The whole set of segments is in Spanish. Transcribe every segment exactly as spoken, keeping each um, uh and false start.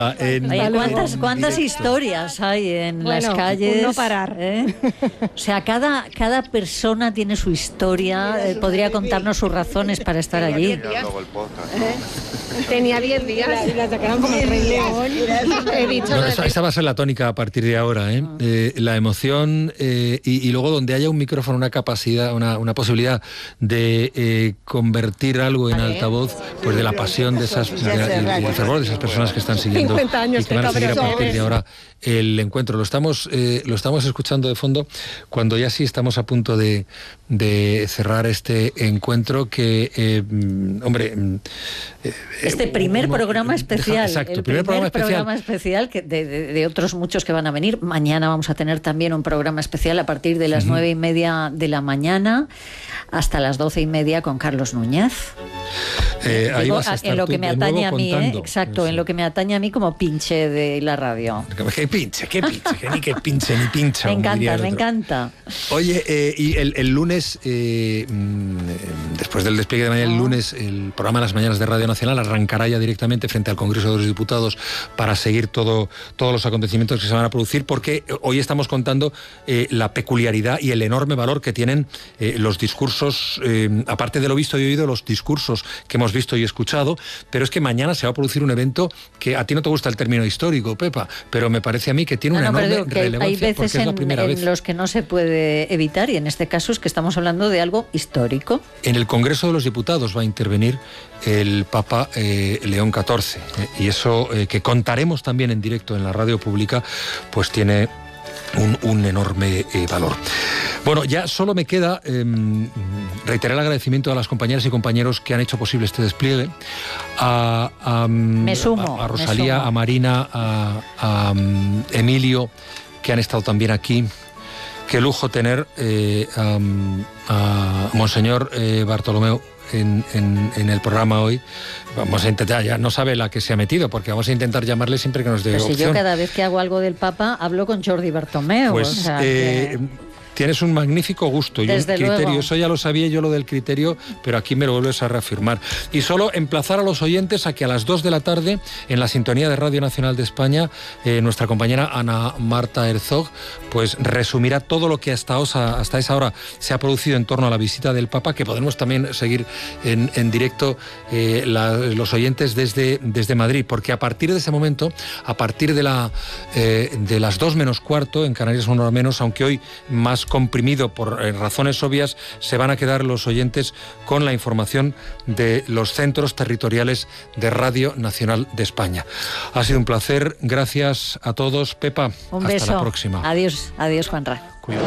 En, Oye, ¿cuántas, en cuántas directo. historias hay en Bueno, las calles? no parar. ¿eh? O sea, cada, cada persona tiene su historia, eh, podría contarnos sus razones para estar allí. Tenía diez días y la sacaron como el Rey León. He dicho No, lo de- esa, esa va a ser la tónica a partir de ahora, ¿eh? Eh, la emoción eh, y, y luego donde haya un micrófono, una capacidad, una, una posibilidad de eh, convertir algo en altavoz, pues de la pasión de esas, de la- y el fervor de esas personas que están siguiendo cincuenta años, y que van a qué seguir a cabrón. partir de ahora el encuentro. Lo estamos, eh, lo estamos escuchando de fondo cuando ya sí estamos a punto de, de cerrar este encuentro que, eh, mm, hombre... mm, eh, Este primer uno- programa especial, Exacto, el primer programa especial. programa especial que de, de- de otros muchos que van a venir. Mañana vamos a tener también un programa especial a partir de las nueve y media de la mañana hasta las doce y media con Carlos Núñez. Eh, ahí Digo, vas a estar en lo tú que me de nuevo atañe a mí, ¿eh? contando. Exacto, Sí. en lo que me atañe a mí como pinche de la radio. ¿Qué pinche? ¿Qué pinche? Que ni que pinche ni pincha. Me como diría encanta, el me otro. encanta. Oye, eh, y el, el lunes, eh, mm, eh, después del despliegue de mañana, el lunes, el programa Las Mañanas de Radio Nacional arrancará ya directamente frente al Congreso de los Diputados para seguir todo, todos los acontecimientos que se van a producir, porque hoy estamos contando eh, la peculiaridad y el enorme valor que tienen eh, los discursos, eh, aparte de lo visto y oído, los discursos que hemos visto y escuchado, pero es que mañana se va a producir un evento que a ti no te gusta el término histórico, Pepa, pero me parece a mí que tiene No, una no, pero enorme digo que hay relevancia veces porque es la en, primera en vez. los que no se puede evitar y en este caso es que estamos hablando de algo histórico. En el Congreso de los Diputados va a intervenir el Papa eh, León catorce eh, y eso eh, que contaremos también en directo en la radio pública, pues tiene un, un enorme eh, valor. Bueno, ya solo me queda eh, reiterar el agradecimiento a las compañeras y compañeros que han hecho posible este despliegue, a, a, Me sumo, a, a me Rosalía, sumo. a Marina, a, a um, Emilio, que han estado también aquí. Qué lujo tener eh, um, a Monseñor eh, Bartolomeu en, en, en el programa hoy. Vamos a intentar, ya no sabe la que se ha metido, porque vamos a intentar llamarle siempre que nos dé Pero si opción. yo cada vez que hago algo del Papa hablo con Jordi Bartomeu. Pues o sea, eh, que- tienes un magnífico gusto y Desde un criterio. luego. Eso ya lo sabía yo, lo del criterio, pero aquí me lo vuelves a reafirmar. Y solo emplazar a los oyentes a que a las dos de la tarde, en la sintonía de Radio Nacional de España, eh, nuestra compañera Ana Marta Herzog, pues resumirá todo lo que hasta, osa, hasta esa hora se ha producido en torno a la visita del Papa, que podemos también seguir en, en directo eh, la, los oyentes desde, desde Madrid, porque a partir de ese momento, a partir de, la, eh, de las dos menos cuarto, en Canarias una hora menos, aunque hoy más comprimido por eh, razones obvias, se van a quedar los oyentes con la información de los centros territoriales de Radio Nacional de España. Ha sido un placer, gracias a todos. Pepa, un hasta beso. la próxima. Adiós, adiós, Juanra. Cuidado.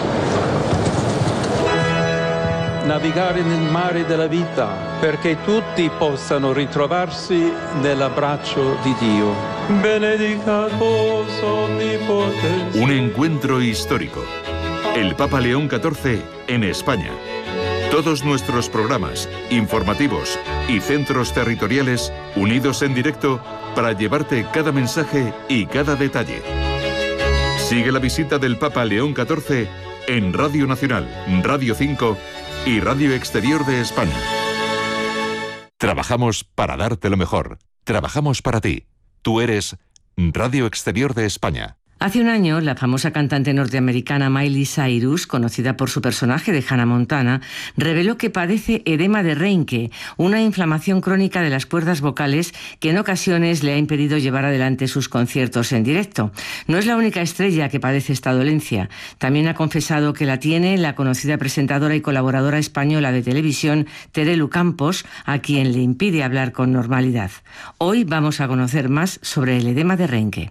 Navigare nel mare della vita perché tutti possano ritrovarsi nell'abbraccio di Dio. Benedicat vos omnipotens. Un encuentro histórico. El Papa León catorce en España. Todos nuestros programas, informativos y centros territoriales unidos en directo para llevarte cada mensaje y cada detalle. Sigue la visita del Papa León catorce en Radio Nacional, Radio cinco y Radio Exterior de España. Trabajamos para darte lo mejor. Trabajamos para ti. Tú eres Radio Exterior de España. Hace un año, la famosa cantante norteamericana Miley Cyrus, conocida por su personaje de Hannah Montana, reveló que padece edema de Reinke, una inflamación crónica de las cuerdas vocales que en ocasiones le ha impedido llevar adelante sus conciertos en directo. No es la única estrella que padece esta dolencia. También ha confesado que la tiene la conocida presentadora y colaboradora española de televisión Terelu Campos, a quien le impide hablar con normalidad. Hoy vamos a conocer más sobre el edema de Reinke.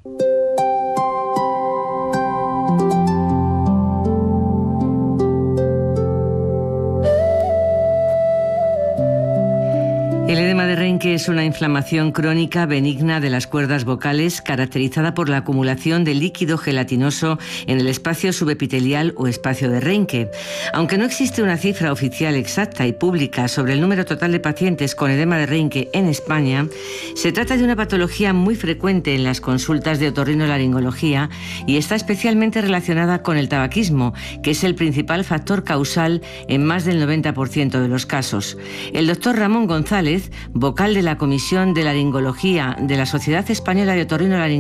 El edema de Reinke es una inflamación crónica benigna de las cuerdas vocales caracterizada por la acumulación de líquido gelatinoso en el espacio subepitelial o espacio de Reinke. Aunque no existe una cifra oficial exacta y pública sobre el número total de pacientes con edema de Reinke en España, se trata de una patología muy frecuente en las consultas de otorrinolaringología y está especialmente relacionada con el tabaquismo, que es el principal factor causal en más del noventa por ciento de los casos. El doctor Ramón González, vocal de la Comisión de Laringología de la Sociedad Española de Otorrinolaringología,